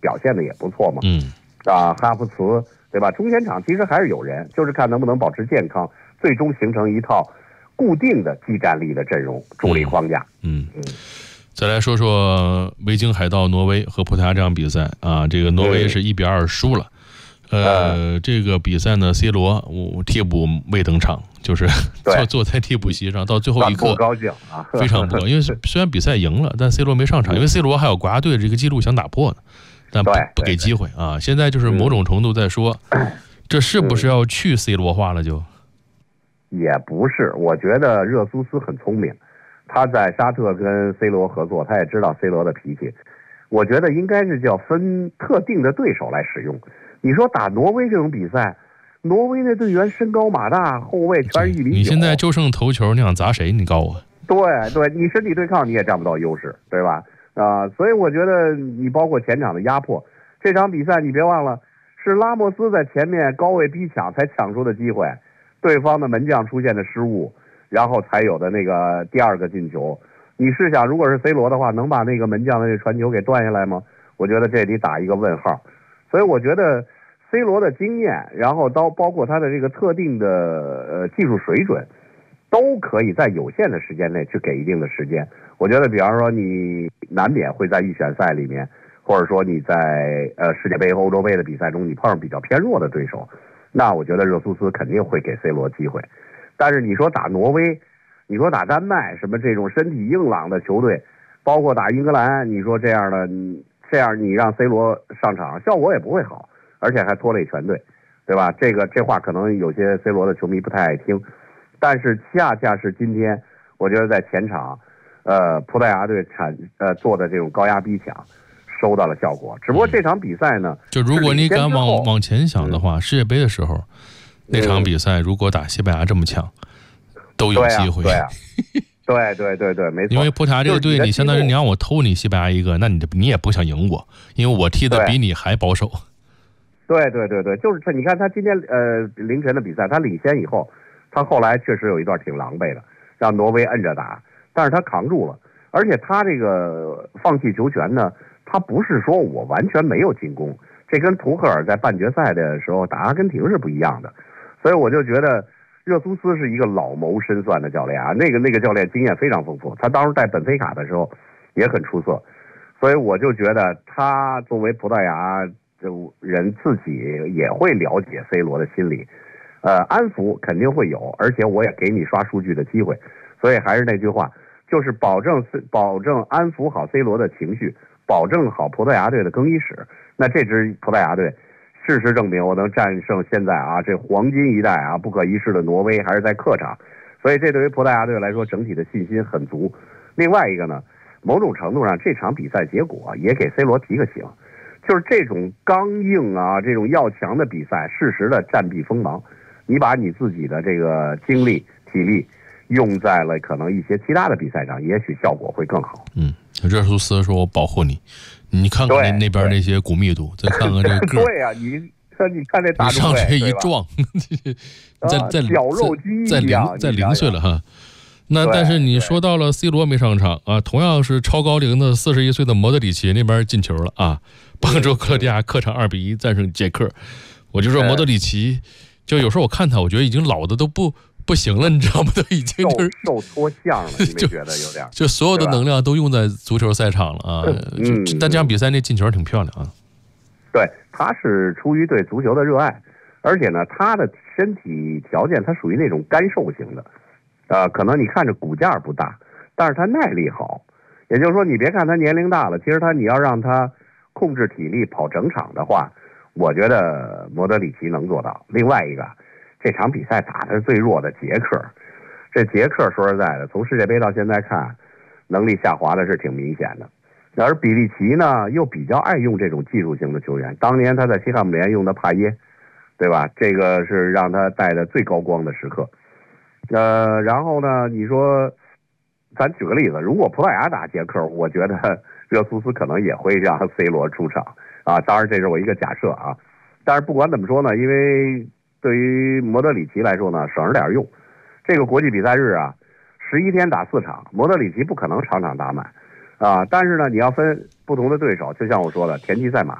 表现的也不错嘛。哈弗茨对吧？中前场其实还是有人，就是看能不能保持健康，最终形成一套固定的技战力的阵容主力框架。 再来说说维京海盗挪威和葡萄牙这场比赛啊，这个挪威是1-2输了。这个比赛呢 ，C 罗替补未登场，就是坐在替补席上，到最后一刻不高兴啊， 非常不高兴。因为虽然比赛赢了，但 C 罗没上场，因为 C 罗还有国家队这个记录想打破呢，但不给机会啊。现在就是某种程度在说，这是不是要去 C 罗化了就？ 也不是，我觉得热苏斯很聪明，他在沙特跟 C 罗合作，他也知道 C 罗的脾气，我觉得应该是叫分特定的对手来使用。你说打挪威这种比赛，挪威那队员身高马大，后卫全是1.9米， 你现在就剩头球，你想砸谁？你告诉我。 对，你身体对抗你也占不到优势，对吧？所以我觉得你包括前场的压迫，这场比赛你别忘了，是拉莫斯在前面高位逼抢才抢出的机会，对方的门将出现的失误，然后才有的那个第2个进球。你试想，如果是 C 罗的话，能把那个门将的这传球给断下来吗？我觉得这里打一个问号。所以我觉得 C 罗的经验，然后包括他的这个特定的技术水准，都可以在有限的时间内去给一定的时间。我觉得比方说你难免会在预选赛里面，或者说你在世界杯、欧洲杯的比赛中，你碰上比较偏弱的对手，那我觉得热苏斯肯定会给 C 罗机会。但是你说打挪威，你说打丹麦，什么这种身体硬朗的球队，包括打英格兰，你说这样你让 C 罗上场，效果也不会好，而且还拖累全队，对吧？这话可能有些 C 罗的球迷不太爱听，但是恰恰是今天，我觉得在前场，葡萄牙队做的这种高压逼抢，收到了效果。只不过这场比赛呢， 就如果你敢往前想的话，世界杯的时候，那场比赛如果打西班牙这么强，都有机会。 对，没错。 因为葡萄牙这个队，你相当于你让我偷你西班牙一个，那你也不想赢我，因为我踢的比你还保守。 对，就是他。你看他今天凌晨的比赛，他领先以后，他后来确实有一段挺狼狈的，让挪威摁着打，但是他扛住了。而且他这个放弃球权呢，他不是说我完全没有进攻，这跟图赫尔在半决赛的时候打阿根廷是不一样的。所以我就觉得热苏斯是一个老谋深算的教练啊，那个教练经验非常丰富，他当时带本菲卡的时候也很出色，所以我就觉得他作为葡萄牙人自己也会了解 C 罗的心理，安抚肯定会有，而且我也给你刷数据的机会，所以还是那句话，就是保证安抚好 C 罗的情绪，保证好葡萄牙队的更衣室，那这支葡萄牙队事实证明，我能战胜现在这黄金一代不可一世的挪威，还是在客场，所以这对于葡萄牙队来说，整体的信心很足。另外一个呢，某种程度上，这场比赛结果也给 C 罗提个醒，就是这种刚硬这种要强的比赛，适时的暂避锋芒，你把你自己的这个精力、体力用在了可能一些其他的比赛上，也许效果会更好。 热苏斯说：“我保护你。”你看看那边那些骨密度，再看看这个个。 对呀，你看这大你上去一撞， 小肉鸡再零碎了哈。那但是你说到了 C 罗没上场同样是超高龄的41岁的莫德里奇那边进球了帮助克罗地亚客场2-1战胜捷克。我就说莫德里奇，就有时候我看他，我觉得已经老的都不行了，你知道吗？都已经就是受脱相了，你没觉得有点？ 就所有的能量都用在足球赛场了但这场比赛那进球挺漂亮对，他是出于对足球的热爱，而且呢，他的身体条件他属于那种干瘦型的，可能你看着骨架不大，但是他耐力好。也就是说，你别看他年龄大了，其实你要让他控制体力跑整场的话，我觉得莫德里奇能做到。另外一个，这场比赛打的是最弱的捷克，这捷克说实在的，从世界杯到现在看，能力下滑的是挺明显的。而比利奇呢，又比较爱用这种技术型的球员。当年他在西汉姆联用的帕耶，对吧？这个是让他带的最高光的时刻。然后呢，你说，咱举个例子，如果葡萄牙打捷克，我觉得热苏斯可能也会让 C 罗出场当然这是我一个假设但是不管怎么说呢，因为对于莫德里奇来说呢，省着点用。这个国际比赛日11天打4场，莫德里奇不可能场场打满但是呢，你要分不同的对手，就像我说的，田忌赛马